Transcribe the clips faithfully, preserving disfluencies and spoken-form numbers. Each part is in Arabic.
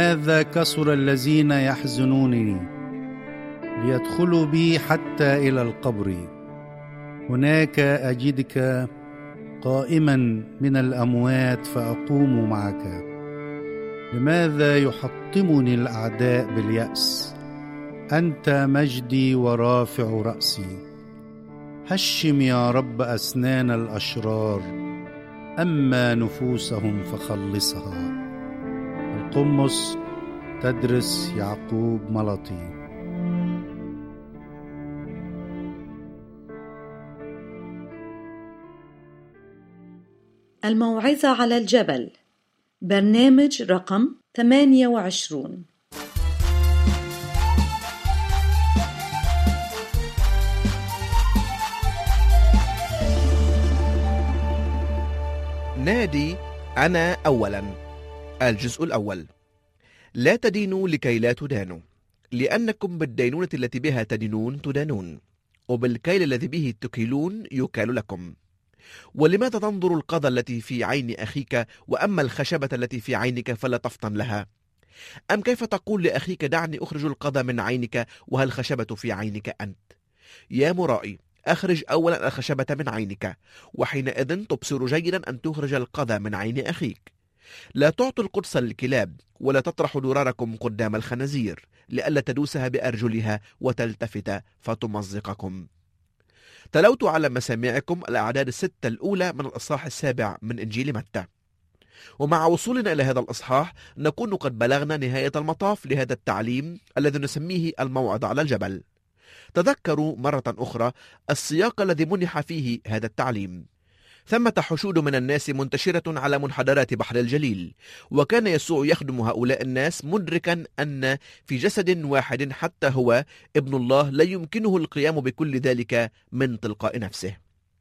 لماذا كثر الذين يحزنونني ليدخلوا بي حتى إلى القبر؟ هناك أجدك قائما من الأموات فأقوم معك. لماذا يحطمني الأعداء باليأس؟ أنت مجدي ورافع رأسي. هشم يا رب أسنان الأشرار، أما نفوسهم فخلصها. القمص تدرس يعقوب ملطي. الموعظة على الجبل، برنامج رقم ثمانية وعشرون. نادي أنا أولا. الجزء الأول. لا تدينوا لكي لا تدانوا، لأنكم بالدينونة التي بها تدينون تدانون، وبالكيل الذي به تكيلون يكال لكم. ولماذا تنظر القذى التي في عين أخيك، وأما الخشبة التي في عينك فلا تفطن لها؟ أم كيف تقول لأخيك دعني أخرج القذى من عينك وهل الخشبة في عينك أنت؟ يا مرائي، أخرج أولا الخشبة من عينك، وحينئذ تبصر جيدا أن تخرج القذى من عين أخيك. لا تعطوا القدس للكلاب، ولا تطرحوا دراركم قدام الخنازير، لئلا تدوسها بأرجلها وتلتفت فتمزقكم. تلوت على مسامعكم الأعداد الستة الأولى من الإصحاح السابع من إنجيل متى. ومع وصولنا إلى هذا الإصحاح نكون قد بلغنا نهاية المطاف لهذا التعليم الذي نسميه الموعظة على الجبل. تذكروا مرة أخرى السياق الذي منح فيه هذا التعليم. ثمة حشود من الناس منتشرة على منحدرات بحر الجليل، وكان يسوع يخدم هؤلاء الناس مدركا أن في جسد واحد حتى هو ابن الله لا يمكنه القيام بكل ذلك من تلقاء نفسه.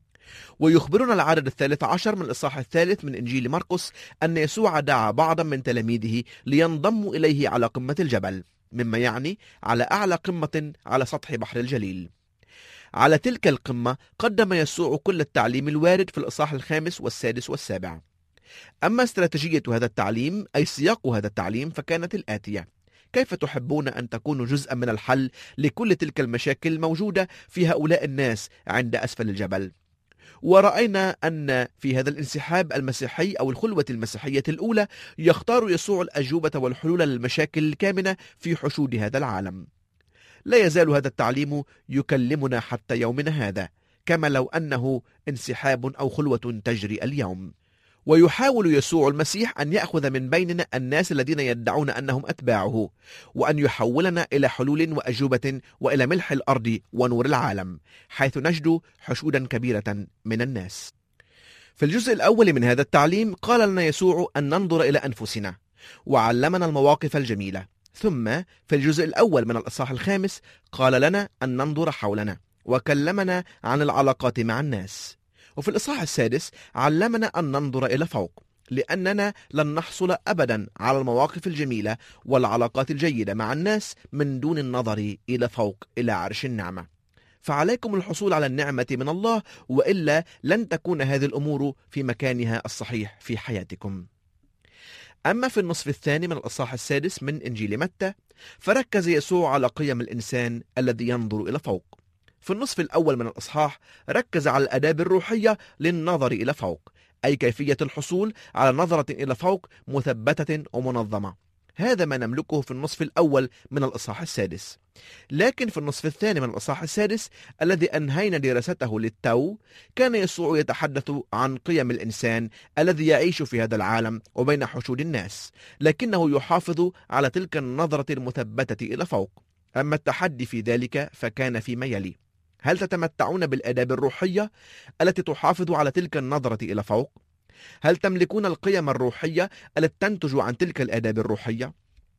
ويخبرنا العدد الثالث عشر من الإصحاح الثالث من إنجيل مرقس أن يسوع دعا بعضا من تلاميذه لينضموا إليه على قمة الجبل، مما يعني على أعلى قمة على سطح بحر الجليل. على تلك القمة قدم يسوع كل التعليم الوارد في الإصحاح الخامس والسادس والسابع. أما استراتيجية هذا التعليم أي سياق هذا التعليم فكانت الآتية: كيف تحبون أن تكونوا جزءا من الحل لكل تلك المشاكل الموجودة في هؤلاء الناس عند أسفل الجبل؟ ورأينا أن في هذا الانسحاب المسيحي أو الخلوة المسيحية الأولى يختار يسوع الأجوبة والحلول للمشاكل الكامنة في حشود هذا العالم. لا يزال هذا التعليم يكلمنا حتى يومنا هذا، كما لو أنه انسحاب أو خلوة تجري اليوم. ويحاول يسوع المسيح أن يأخذ من بيننا الناس الذين يدعون أنهم أتباعه، وأن يحولنا إلى حلول وأجوبة وإلى ملح الأرض ونور العالم، حيث نجد حشودا كبيرة من الناس. في الجزء الأول من هذا التعليم قال لنا يسوع أن ننظر إلى أنفسنا، وعلمنا المواقف الجميلة. ثم في الجزء الأول من الإصحاح الخامس قال لنا أن ننظر حولنا، وكلمنا عن العلاقات مع الناس. وفي الإصحاح السادس علمنا أن ننظر إلى فوق، لأننا لن نحصل أبدا على المواقف الجميلة والعلاقات الجيدة مع الناس من دون النظر إلى فوق إلى عرش النعمة. فعليكم الحصول على النعمة من الله، وإلا لن تكون هذه الأمور في مكانها الصحيح في حياتكم. أما في النصف الثاني من الإصحاح السادس من إنجيل متى فركز يسوع على قيم الإنسان الذي ينظر إلى فوق. في النصف الأول من الإصحاح ركز على الآداب الروحية للنظر إلى فوق، أي كيفية الحصول على نظرة إلى فوق مثبتة ومنظمة. هذا ما نملكه في النصف الأول من الإصحاح السادس. لكن في النصف الثاني من الإصحاح السادس الذي أنهينا دراسته للتو كان يسوع يتحدث عن قيم الإنسان الذي يعيش في هذا العالم وبين حشود الناس، لكنه يحافظ على تلك النظرة المثبتة إلى فوق. أما التحدي في ذلك فكان فيما يلي: هل تتمتعون بالآداب الروحية التي تحافظ على تلك النظرة إلى فوق؟ هل تملكون القيم الروحية التي تنتج عن تلك الآداب الروحية؟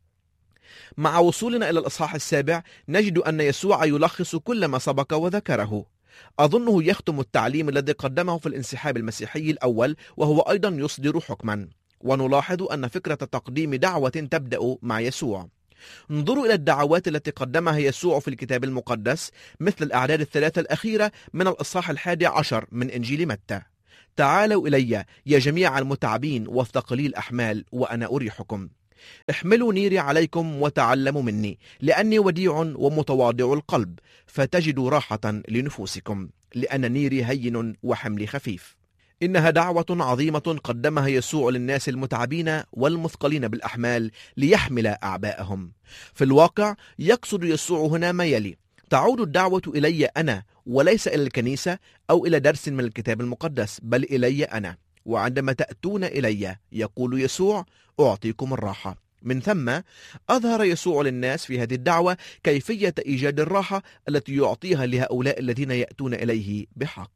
مع وصولنا إلى الإصحاح السابع نجد أن يسوع يلخص كل ما سبق وذكره. أظنه يختم التعليم الذي قدمه في الانسحاب المسيحي الأول، وهو أيضا يصدر حكما. ونلاحظ أن فكرة تقديم دعوة تبدأ مع يسوع. انظروا إلى الدعوات التي قدمها يسوع في الكتاب المقدس، مثل الأعداد الثلاثة الأخيرة من الإصحاح الحادي عشر من إنجيل متى: تعالوا إلي يا جميع المتعبين والثقلي الأحمال وأنا أريحكم. احملوا نيري عليكم وتعلموا مني، لأني وديع ومتواضع القلب، فتجدوا راحة لنفوسكم، لأن نيري هين وحملي خفيف. إنها دعوة عظيمة قدمها يسوع للناس المتعبين والمثقلين بالأحمال ليحمل أعباءهم. في الواقع يقصد يسوع هنا ما يلي: تعود الدعوة إلي أنا، وليس إلى الكنيسة أو إلى درس من الكتاب المقدس، بل إلي أنا. وعندما تأتون إلي، يقول يسوع، أعطيكم الراحة. من ثم أظهر يسوع للناس في هذه الدعوة كيفية إيجاد الراحة التي يعطيها لهؤلاء الذين يأتون إليه بحق.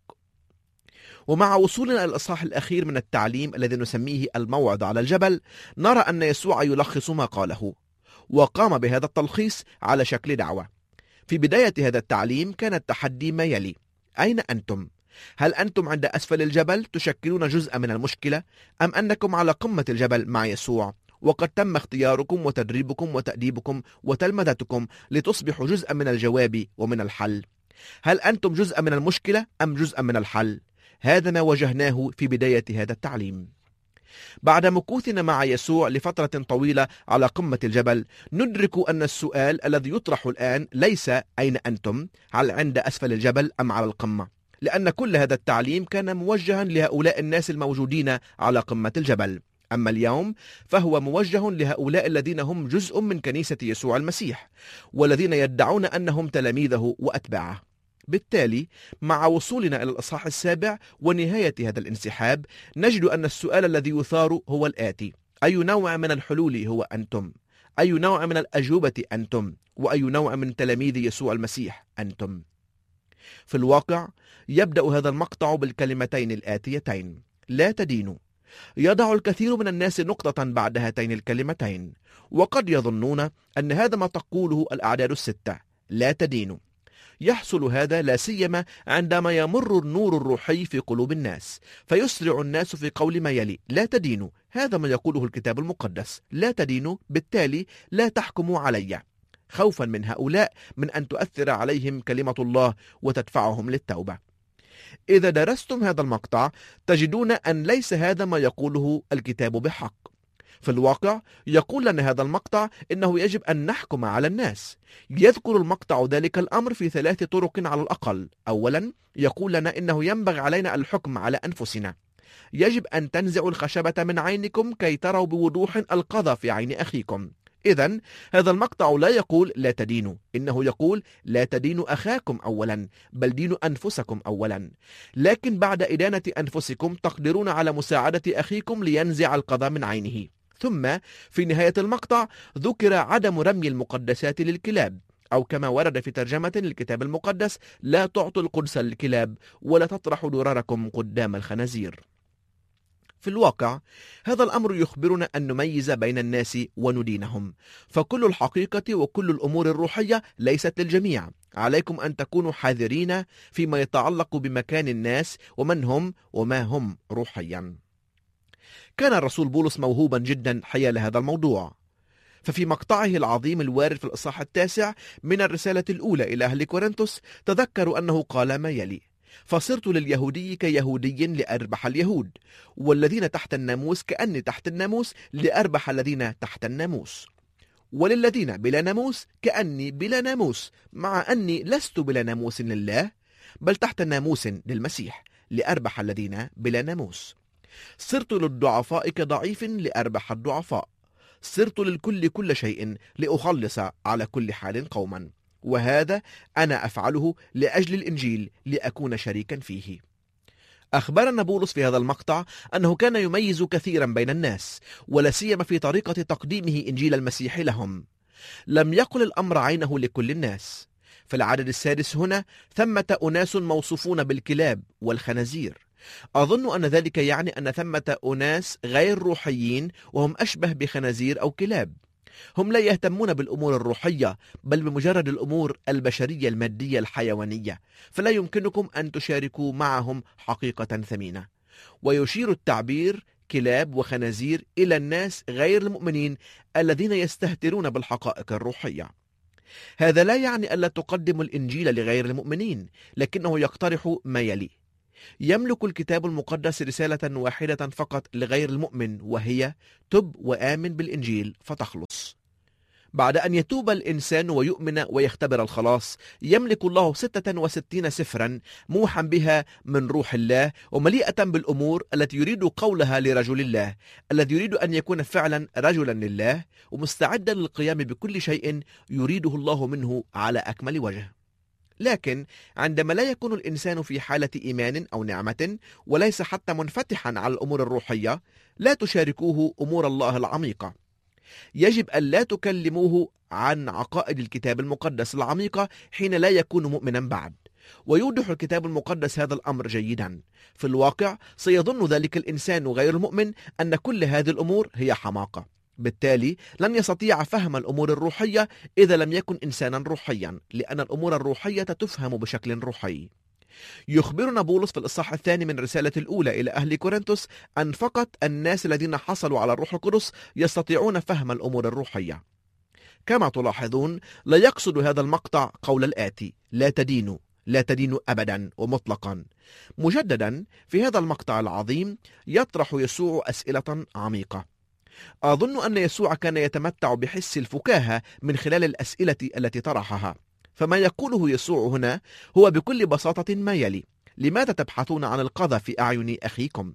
ومع وصولنا إلى الإصحاح الأخير من التعليم الذي نسميه الموعظة على الجبل، نرى أن يسوع يلخص ما قاله، وقام بهذا التلخيص على شكل دعوة. في بداية هذا التعليم كان التحدي ما يلي: أين أنتم؟ هل أنتم عند أسفل الجبل تشكلون جزءا من المشكلة، أم أنكم على قمة الجبل مع يسوع وقد تم اختياركم وتدريبكم وتأديبكم وتلمذتكم لتصبحوا جزءا من الجواب ومن الحل؟ هل أنتم جزءا من المشكلة أم جزءا من الحل؟ هذا ما واجهناه في بداية هذا التعليم. بعد مكوثنا مع يسوع لفترة طويلة على قمة الجبل، ندرك أن السؤال الذي يطرح الآن ليس أين أنتم، هل عند أسفل الجبل أم على القمة، لأن كل هذا التعليم كان موجها لهؤلاء الناس الموجودين على قمة الجبل. أما اليوم فهو موجه لهؤلاء الذين هم جزء من كنيسة يسوع المسيح، والذين يدعون أنهم تلاميذه وأتباعه. بالتالي مع وصولنا إلى الإصحاح السابع ونهاية هذا الانسحاب، نجد أن السؤال الذي يثار هو الآتي: أي نوع من الحلول هو أنتم؟ أي نوع من الأجوبة أنتم؟ وأي نوع من تلاميذ يسوع المسيح أنتم؟ في الواقع يبدأ هذا المقطع بالكلمتين الآتيتين: لا تدينوا. يضع الكثير من الناس نقطة بعد هاتين الكلمتين، وقد يظنون أن هذا ما تقوله الأعداد الستة: لا تدينوا. يحصل هذا لا سيما عندما يمر النور الروحي في قلوب الناس، فيسرع الناس في قول ما يلي: لا تدينوا. هذا ما يقوله الكتاب المقدس: لا تدينوا، بالتالي لا تحكموا علي، خوفا من هؤلاء من أن تؤثر عليهم كلمة الله وتدفعهم للتوبة. إذا درستم هذا المقطع تجدون أن ليس هذا ما يقوله الكتاب بحق. في الواقع يقول لنا هذا المقطع إنه يجب أن نحكم على الناس. يذكر المقطع ذلك الأمر في ثلاث طرق على الأقل. أولا، يقول لنا إنه ينبغي علينا الحكم على أنفسنا. يجب أن تنزعوا الخشبة من عينكم كي تروا بوضوح القذى في عين أخيكم. إذن هذا المقطع لا يقول لا تدينوا، إنه يقول لا تدينوا أخاكم أولا، بل دينوا أنفسكم أولا. لكن بعد إدانة أنفسكم تقدرون على مساعدة أخيكم لينزع القذى من عينه. ثم في نهاية المقطع ذكر عدم رمي المقدسات للكلاب، أو كما ورد في ترجمة للكتاب المقدس: لا تعطوا القدس للكلاب ولا تطرحوا دراركم قدام الخنازير. في الواقع هذا الأمر يخبرنا أن نميز بين الناس وندينهم، فكل الحقيقة وكل الأمور الروحية ليست للجميع. عليكم أن تكونوا حذرين فيما يتعلق بمكان الناس ومن هم وما هم روحيا. كان الرسول بولس موهوبا جدا حيال هذا الموضوع، ففي مقطعه العظيم الوارد في الإصحاح التاسع من الرسالة الأولى إلى أهل كورنثوس تذكروا أنه قال ما يلي: فصرت لليهودي كيهودي لأربح اليهود، والذين تحت الناموس كأني تحت الناموس لأربح الذين تحت الناموس، وللذين بلا ناموس كأني بلا ناموس، مع أني لست بلا ناموس لله بل تحت ناموس للمسيح لأربح الذين بلا ناموس. صرت للضعفاء كضعيف لأربح الضعفاء، صرت للكل كل شيء لأخلص على كل حال قوما، وهذا أنا أفعله لأجل الإنجيل لأكون شريكا فيه. أخبرنا بولس في هذا المقطع أنه كان يميز كثيرا بين الناس، ولا سيما في طريقة تقديمه إنجيل المسيح لهم. لم يقل الأمر عينه لكل الناس. في العدد السادس هنا: ثمة أناس موصوفون بالكلاب والخنازير. أظن أن ذلك يعني أن ثمة أناس غير روحيين وهم أشبه بخنازير أو كلاب. هم لا يهتمون بالأمور الروحية بل بمجرد الأمور البشرية المادية الحيوانية، فلا يمكنكم أن تشاركوا معهم حقيقة ثمينة. ويشير التعبير كلاب وخنازير إلى الناس غير المؤمنين الذين يستهترون بالحقائق الروحية. هذا لا يعني ألا تقدم الإنجيل لغير المؤمنين، لكنه يقترح ما يلي: يملك الكتاب المقدس رسالة واحدة فقط لغير المؤمن، وهي تب وآمن بالإنجيل فتخلص. بعد أن يتوب الإنسان ويؤمن ويختبر الخلاص، يملك الله ستة وستين سفرا موحى بها من روح الله، ومليئة بالأمور التي يريد قولها لرجل الله الذي يريد أن يكون فعلا رجلا لله، ومستعدا للقيام بكل شيء يريده الله منه على أكمل وجه. لكن عندما لا يكون الإنسان في حالة إيمان أو نعمة، وليس حتى منفتحا على الأمور الروحية، لا تشاركوه أمور الله العميقة. يجب أن لا تكلموه عن عقائد الكتاب المقدس العميقة حين لا يكون مؤمنا بعد. ويوضح الكتاب المقدس هذا الأمر جيدا. في الواقع سيظن ذلك الإنسان غير المؤمن أن كل هذه الأمور هي حماقة، بالتالي لن يستطيع فهم الأمور الروحية إذا لم يكن إنسانا روحيا، لأن الأمور الروحية تفهم بشكل روحي. يخبرنا بولس في الإصحاح الثاني من رسالة الأولى إلى أهل كورنثوس أن فقط الناس الذين حصلوا على الروح القدس يستطيعون فهم الأمور الروحية. كما تلاحظون، لا يقصد هذا المقطع قول الآتي: لا تدينوا، لا تدينوا أبدا ومطلقا. مجددا في هذا المقطع العظيم يطرح يسوع أسئلة عميقة. أظن أن يسوع كان يتمتع بحس الفكاهة من خلال الأسئلة التي طرحها. فما يقوله يسوع هنا هو بكل بساطة ما يلي: لماذا تبحثون عن القذى في أعين أخيكم،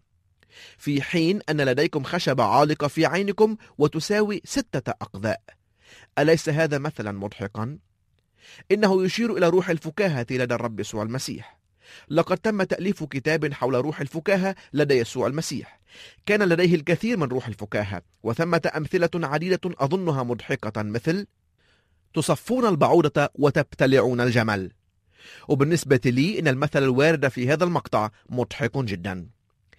في حين أن لديكم خشبة عالقة في عينكم وتساوي ستة أقذاء؟ أليس هذا مثلا مضحكا؟ إنه يشير إلى روح الفكاهة لدى الرب يسوع المسيح. لقد تم تأليف كتاب حول روح الفكاهة لدى يسوع المسيح. كان لديه الكثير من روح الفكاهة، وثمة أمثلة عديدة أظنها مضحكة، مثل: تصفون البعوضة وتبتلعون الجمل. وبالنسبة لي إن المثل الوارد في هذا المقطع مضحك جدا.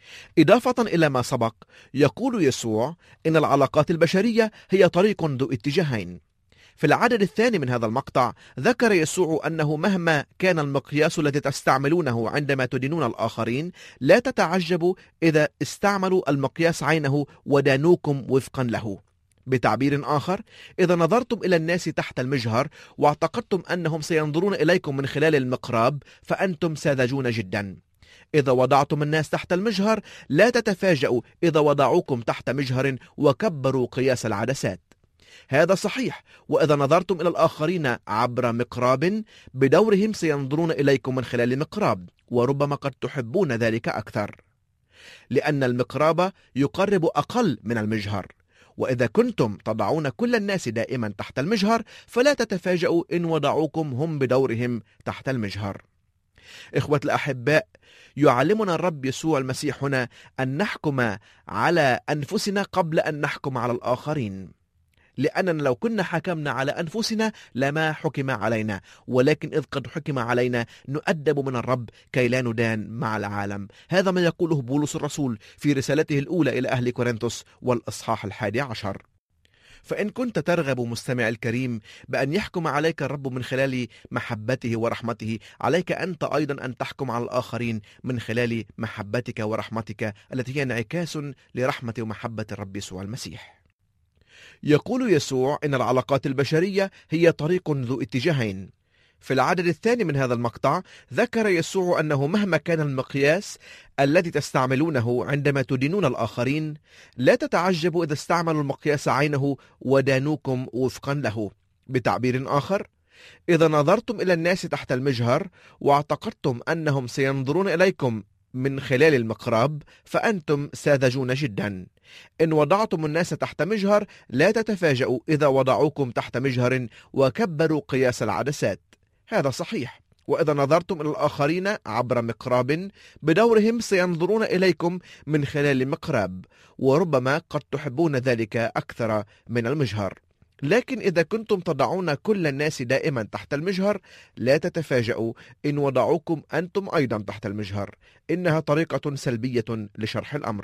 إضافة إلى ما سبق، يقول يسوع إن العلاقات البشرية هي طريق ذو اتجاهين. في العدد الثاني من هذا المقطع ذكر يسوع أنه مهما كان المقياس الذي تستعملونه عندما تدينون الآخرين، لا تتعجبوا إذا استعملوا المقياس عينه ودانوكم وفقا له. بتعبير آخر، إذا نظرتم إلى الناس تحت المجهر واعتقدتم أنهم سينظرون إليكم من خلال المقراب، فأنتم ساذجون جدا. إذا وضعتم الناس تحت المجهر، لا تتفاجؤوا إذا وضعوكم تحت مجهر وكبروا قياس العدسات. هذا صحيح. وإذا نظرتم إلى الآخرين عبر مقراب، بدورهم سينظرون إليكم من خلال مقراب، وربما قد تحبون ذلك أكثر، لأن المقراب يقرب أقل من المجهر. وإذا كنتم تضعون كل الناس دائما تحت المجهر، فلا تتفاجؤوا إن وضعوكم هم بدورهم تحت المجهر. إخوة الأحباء، يعلمنا الرب يسوع المسيح هنا أن نحكم على أنفسنا قبل أن نحكم على الآخرين، لأننا لو كنا حكمنا على أنفسنا لما حكم علينا، ولكن إذ قد حكم علينا نؤدب من الرب كي لا ندان مع العالم. هذا ما يقوله بولس الرسول في رسالته الأولى إلى أهل كورنثوس والإصحاح الحادي عشر. فإن كنت ترغب مستمع الكريم بأن يحكم عليك الرب من خلال محبته ورحمته، عليك أنت أيضا أن تحكم على الآخرين من خلال محبتك ورحمتك التي هي انعكاس لرحمة ومحبة الرب يسوع المسيح. يقول يسوع إن العلاقات البشرية هي طريق ذو اتجاهين. في العدد الثاني من هذا المقطع ذكر يسوع أنه مهما كان المقياس الذي تستعملونه عندما تدينون الآخرين، لا تتعجبوا إذا استعملوا المقياس عينه ودانوكم وفقا له. بتعبير آخر، إذا نظرتم إلى الناس تحت المجهر واعتقدتم أنهم سينظرون إليكم من خلال المقراب، فأنتم ساذجون جدا. إن وضعتم الناس تحت مجهر، لا تتفاجؤوا إذا وضعوكم تحت مجهر وكبروا قياس العدسات. هذا صحيح. وإذا نظرتم إلى الآخرين عبر مقراب، بدورهم سينظرون إليكم من خلال مقراب، وربما قد تحبون ذلك أكثر من المجهر. لكن إذا كنتم تضعون كل الناس دائما تحت المجهر، لا تتفاجؤوا إن وضعوكم أنتم أيضا تحت المجهر. إنها طريقة سلبية لشرح الأمر.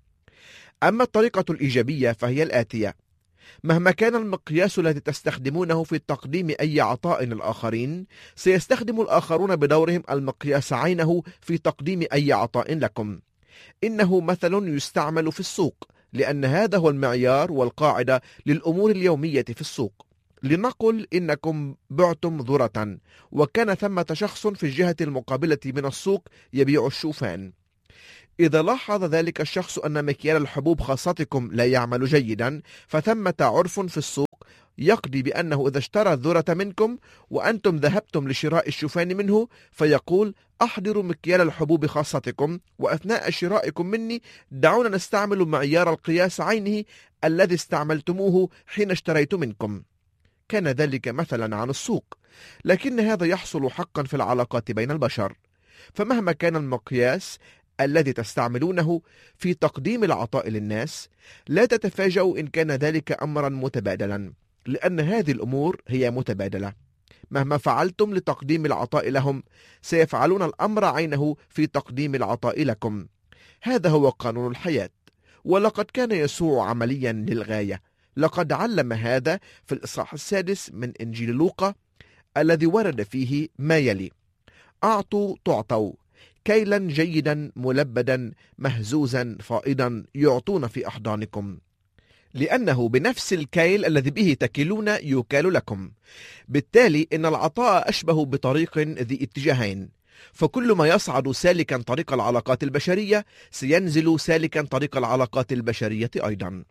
أما الطريقة الإيجابية فهي الآتية: مهما كان المقياس الذي تستخدمونه في تقديم أي عطاء للآخرين، سيستخدم الآخرون بدورهم المقياس عينه في تقديم أي عطاء لكم. إنه مثل يستعمل في السوق، لأن هذا هو المعيار والقاعدة للأمور اليومية في السوق. لنقل إنكم بعتم ذرة، وكان ثمة شخص في الجهة المقابلة من السوق يبيع الشوفان. إذا لاحظ ذلك الشخص أن مكيال الحبوب خاصتكم لا يعمل جيدا، فثمة عرف في السوق يقضي بأنه إذا اشترى الذرة منكم وأنتم ذهبتم لشراء الشوفان منه، فيقول: أحضروا مكيال الحبوب خاصتكم، وأثناء شرائكم مني دعونا نستعمل معيار القياس عينه الذي استعملتموه حين اشتريت منكم. كان ذلك مثلا عن السوق، لكن هذا يحصل حقا في العلاقات بين البشر. فمهما كان المقياس الذي تستعملونه في تقديم العطاء للناس، لا تتفاجأوا إن كان ذلك أمرا متبادلا، لأن هذه الأمور هي متبادلة. مهما فعلتم لتقديم العطاء لهم، سيفعلون الأمر عينه في تقديم العطاء لكم. هذا هو قانون الحياة، ولقد كان يسوع عمليا للغاية. لقد علم هذا في الإصحاح السادس من إنجيل لوقا، الذي ورد فيه ما يلي: أعطوا تعطوا، كيلا جيدا ملبدا مهزوزا فائضا يعطون في أحضانكم، لأنه بنفس الكيل الذي به تكلون يكال لكم. بالتالي إن العطاء أشبه بطريق ذي اتجاهين، فكل ما يصعد سالكا طريق العلاقات البشرية سينزل سالكا طريق العلاقات البشرية أيضا.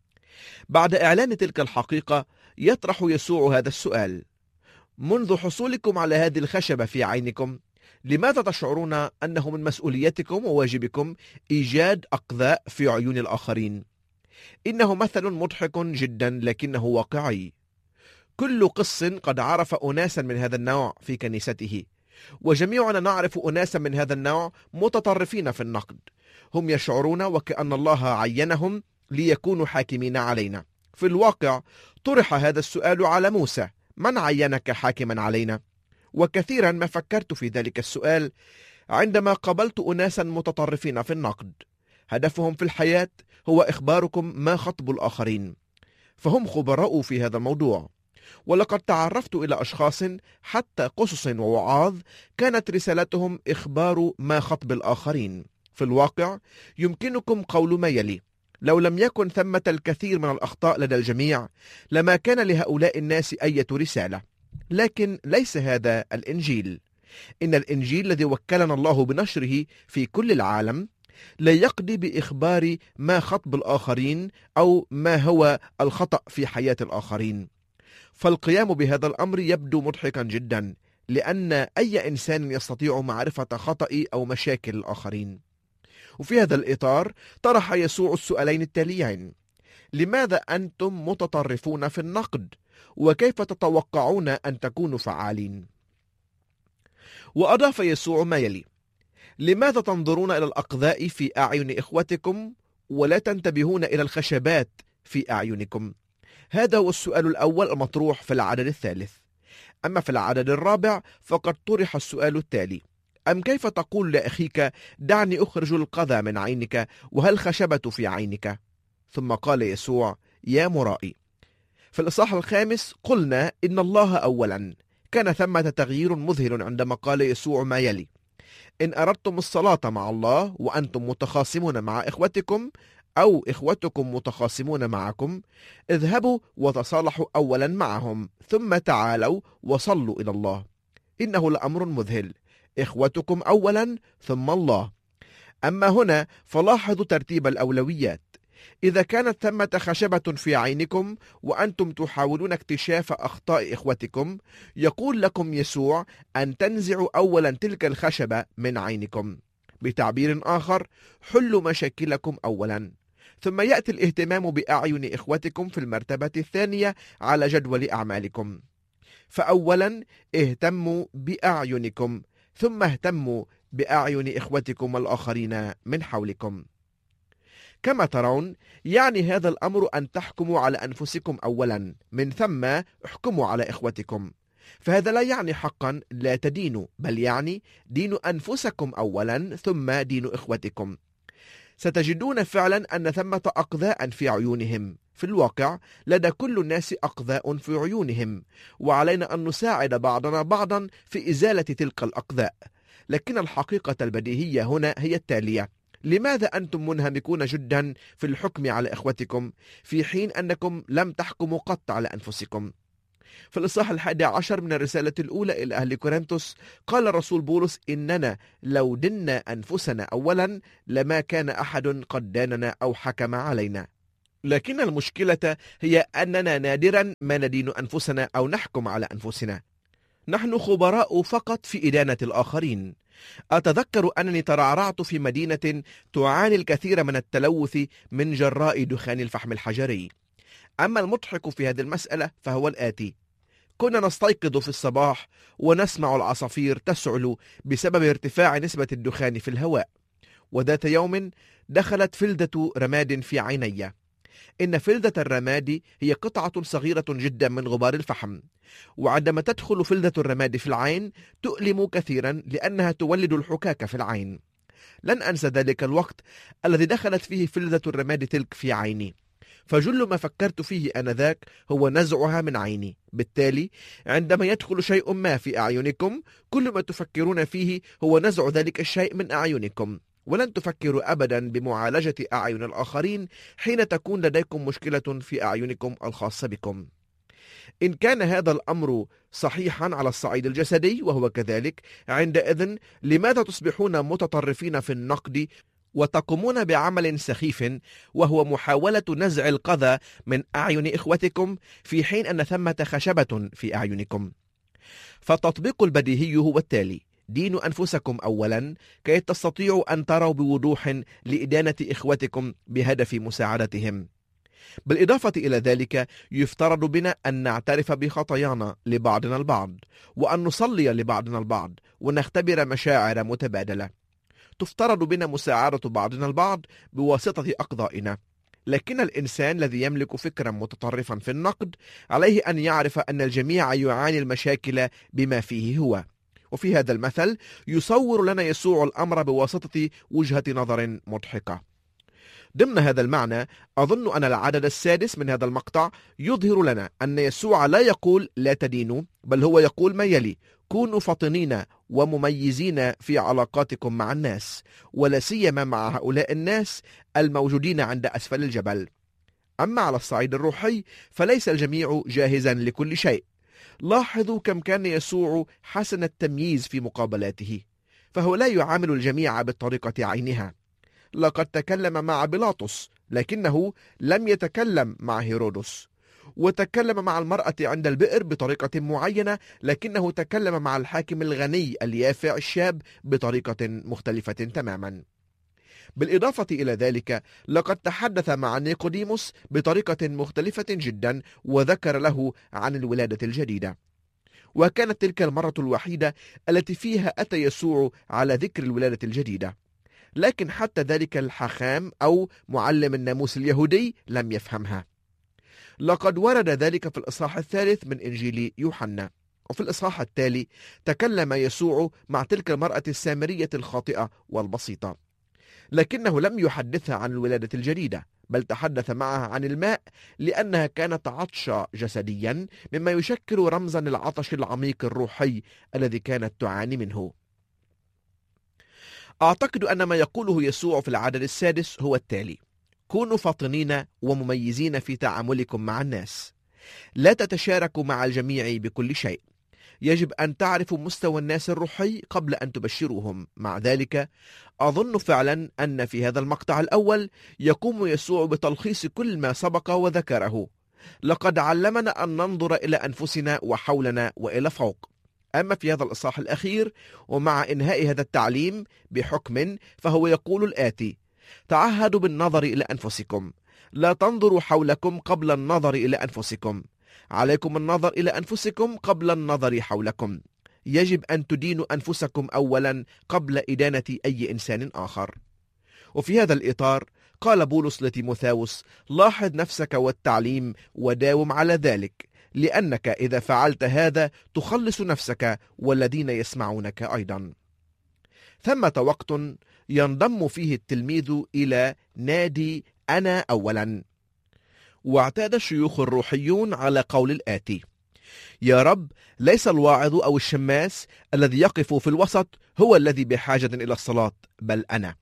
بعد إعلان تلك الحقيقة يطرح يسوع هذا السؤال: منذ حصولكم على هذه الخشبة في عينكم، لماذا تشعرون أنه من مسؤوليتكم وواجبكم إيجاد أقذاء في عيون الآخرين؟ إنه مثل مضحك جدا لكنه واقعي. كل قس قد عرف أناسا من هذا النوع في كنيسته، وجميعنا نعرف أناسا من هذا النوع متطرفين في النقد. هم يشعرون وكأن الله عينهم ليكونوا حاكمين علينا. في الواقع طرح هذا السؤال على موسى: من عينك حاكما علينا؟ وكثيرا ما فكرت في ذلك السؤال عندما قابلت أناسا متطرفين في النقد. هدفهم في الحياة هو إخباركم ما خطب الآخرين، فهم خبراء في هذا الموضوع. ولقد تعرفت إلى أشخاص حتى قصص ووعاظ كانت رسالتهم إخبار ما خطب الآخرين. في الواقع يمكنكم قول ما يلي: لو لم يكن ثمة الكثير من الأخطاء لدى الجميع، لما كان لهؤلاء الناس أي رسالة. لكن ليس هذا الإنجيل. إن الإنجيل الذي وكلنا الله بنشره في كل العالم لا يقضي بإخبار ما خطب الآخرين أو ما هو الخطأ في حياة الآخرين. فالقيام بهذا الأمر يبدو مضحكا جدا، لأن أي إنسان يستطيع معرفة خطأ أو مشاكل الآخرين. وفي هذا الإطار طرح يسوع السؤالين التاليين: لماذا أنتم متطرفون في النقد؟ وكيف تتوقعون أن تكونوا فعالين؟ وأضاف يسوع ما يلي: لماذا تنظرون إلى الأقذاء في أعين إخوتكم ولا تنتبهون إلى الخشبات في أعينكم؟ هذا هو السؤال الأول المطروح في العدد الثالث. أما في العدد الرابع فقد طرح السؤال التالي: أم كيف تقول لأخيك دعني أخرج القذى من عينك وهل خشبة في عينك؟ ثم قال يسوع: يا مرائي. في الإصحاح الخامس قلنا إن الله أولا. كان ثمة تغيير مذهل عندما قال يسوع ما يلي: إن أردتم الصلاة مع الله وأنتم متخاصمون مع إخوتكم أو إخوتكم متخاصمون معكم، اذهبوا وتصالحوا أولا معهم، ثم تعالوا وصلوا إلى الله. إنه لأمر مذهل، إخوتكم أولا ثم الله. أما هنا فلاحظوا ترتيب الأولويات. إذا كانت ثمة خشبة في عينكم وأنتم تحاولون اكتشاف أخطاء إخوتكم، يقول لكم يسوع أن تنزعوا أولا تلك الخشبة من عينكم. بتعبير آخر، حلوا مشاكلكم أولا، ثم يأتي الاهتمام بأعين إخوتكم في المرتبة الثانية على جدول أعمالكم. فأولا اهتموا بأعينكم، ثم اهتموا بأعين إخوتكم الآخرين من حولكم. كما ترون، يعني هذا الأمر أن تحكموا على أنفسكم أولا، من ثم احكموا على إخوتكم. فهذا لا يعني حقا لا تدينوا، بل يعني دينوا أنفسكم أولا ثم دينوا إخوتكم. ستجدون فعلا أن ثمة أقذاء في عيونهم. في الواقع لدى كل الناس أقذاء في عيونهم، وعلينا أن نساعد بعضنا بعضا في إزالة تلك الأقذاء. لكن الحقيقة البديهية هنا هي التالية: لماذا أنتم منهمكون جدا في الحكم على إخوتكم في حين أنكم لم تحكموا قط على أنفسكم؟ في الإصحاح الحادي عشر من الرسالة الأولى إلى أهل كورنثوس قال الرسول بولس: إننا لو دنا أنفسنا أولا لما كان أحد قد داننا أو حكم علينا. لكن المشكلة هي أننا نادرا ما ندين أنفسنا أو نحكم على أنفسنا. نحن خبراء فقط في إدانة الآخرين. أتذكر أنني ترعرعت في مدينة تعاني الكثير من التلوث من جراء دخان الفحم الحجري. أما المضحك في هذه المسألة فهو الآتي: كنا نستيقظ في الصباح ونسمع العصافير تسعل بسبب ارتفاع نسبة الدخان في الهواء. وذات يوم دخلت فلدة رماد في عيني. إن فلدة الرماد هي قطعة صغيرة جدا من غبار الفحم، وعندما تدخل فلدة الرماد في العين تؤلم كثيرا لأنها تولد الحكاك في العين. لن أنسى ذلك الوقت الذي دخلت فيه فلدة الرماد تلك في عيني، فجل ما فكرت فيه آنذاك هو نزعها من عيني. بالتالي عندما يدخل شيء ما في أعينكم كل ما تفكرون فيه هو نزع ذلك الشيء من أعينكم، ولن تفكروا أبدا بمعالجة أعين الآخرين حين تكون لديكم مشكلة في أعينكم الخاصة بكم. إن كان هذا الأمر صحيحا على الصعيد الجسدي وهو كذلك، عندئذ لماذا تصبحون متطرفين في النقد وتقومون بعمل سخيف وهو محاولة نزع القذى من أعين إخوتكم في حين أن ثمة خشبة في أعينكم؟ فالتطبيق البديهي هو التالي: دينوا أنفسكم أولا كي تستطيعوا أن تروا بوضوح لإدانة إخوتكم بهدف مساعدتهم. بالإضافة إلى ذلك يفترض بنا أن نعترف بخطايانا لبعضنا البعض، وأن نصلي لبعضنا البعض، ونختبر مشاعر متبادلة. تفترض بنا مساعدة بعضنا البعض بواسطة أقضائنا. لكن الإنسان الذي يملك فكرا متطرفا في النقد عليه أن يعرف أن الجميع يعاني المشاكل بما فيه هو. وفي هذا المثل يصور لنا يسوع الأمر بواسطة وجهة نظر مضحكة. ضمن هذا المعنى أظن أن العدد السادس من هذا المقطع يظهر لنا أن يسوع لا يقول لا تدينوا، بل هو يقول ما يلي: كونوا فطنين ومميزين في علاقاتكم مع الناس، ولا سيما مع هؤلاء الناس الموجودين عند أسفل الجبل. أما على الصعيد الروحي فليس الجميع جاهزا لكل شيء. لاحظوا كم كان يسوع حسن التمييز في مقابلاته، فهو لا يعامل الجميع بالطريقة عينها. لقد تكلم مع بيلاطس لكنه لم يتكلم مع هيرودس، وتكلم مع المرأة عند البئر بطريقة معينة لكنه تكلم مع الحاكم الغني اليافع الشاب بطريقة مختلفة تماما. بالإضافة إلى ذلك لقد تحدث مع نيقوديموس بطريقة مختلفة جدا وذكر له عن الولادة الجديدة، وكانت تلك المرة الوحيدة التي فيها أتى يسوع على ذكر الولادة الجديدة. لكن حتى ذلك الحاخام أو معلم الناموس اليهودي لم يفهمها. لقد ورد ذلك في الإصحاح الثالث من إنجيل يوحنا. وفي الإصحاح التالي تكلم يسوع مع تلك المرأة السامرية الخاطئة والبسيطة، لكنه لم يحدثها عن الولادة الجديدة، بل تحدث معها عن الماء لأنها كانت عطشة جسديا، مما يشكل رمزا للعطش العميق الروحي الذي كانت تعاني منه. أعتقد أن ما يقوله يسوع في العدد السادس هو التالي: كونوا فاطنين ومميزين في تعاملكم مع الناس. لا تتشاركوا مع الجميع بكل شيء. يجب أن تعرفوا مستوى الناس الروحي قبل أن تبشروهم. مع ذلك أظن فعلا أن في هذا المقطع الأول يقوم يسوع بتلخيص كل ما سبق وذكره. لقد علمنا أن ننظر إلى أنفسنا وحولنا وإلى فوق. أما في هذا الإصحاح الأخير ومع إنهاء هذا التعليم بحكم فهو يقول الآتي: تعهدوا بالنظر إلى أنفسكم، لا تنظروا حولكم قبل النظر إلى أنفسكم، عليكم النظر إلى أنفسكم قبل النظر حولكم. يجب أن تدينوا أنفسكم أولا قبل إدانة أي إنسان آخر. وفي هذا الإطار قال بولس لتيموثاوس: لاحظ نفسك والتعليم وداوم على ذلك، لأنك إذا فعلت هذا تخلص نفسك والذين يسمعونك أيضا. ثمة وقت ينضم فيه التلميذ إلى نادي أنا أولا. واعتاد الشيوخ الروحيون على قول الآتي: يا رب، ليس الواعظ أو الشماس الذي يقف في الوسط هو الذي بحاجة إلى الصلاة، بل أنا.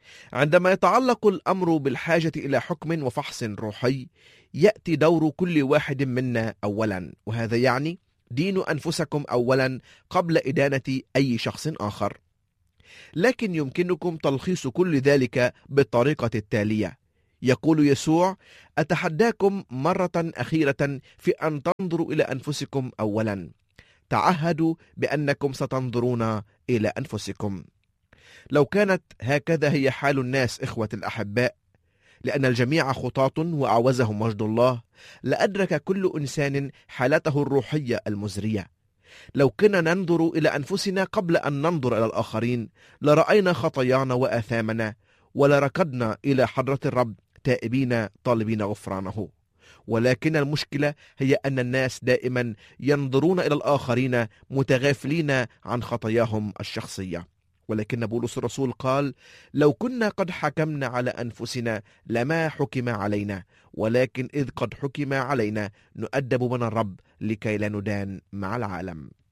عندما يتعلق الأمر بالحاجة إلى حكم وفحص روحي، يأتي دور كل واحد منا أولا، وهذا يعني دينوا أنفسكم أولا قبل إدانة أي شخص آخر. لكن يمكنكم تلخيص كل ذلك بالطريقة التالية: يقول يسوع: أتحداكم مرة أخيرة في أن تنظروا إلى أنفسكم أولا. تعهدوا بأنكم ستنظرون إلى أنفسكم. لو كانت هكذا هي حال الناس إخوة الأحباء، لأن الجميع خطاة وأعوزهم مجد الله، لأدرك كل إنسان حالته الروحية المزرية. لو كنا ننظر إلى أنفسنا قبل أن ننظر إلى الآخرين، لرأينا خطايانا وآثامنا، ولركضنا إلى حضرة الرب تائبين طالبين غفرانه. ولكن المشكلة هي أن الناس دائما ينظرون إلى الآخرين متغافلين عن خطاياهم الشخصية. ولكن بولس الرسول قال: لو كنا قد حكمنا على أنفسنا لما حكم علينا، ولكن إذ قد حكم علينا نؤدب من الرب لكي لا ندان مع العالم.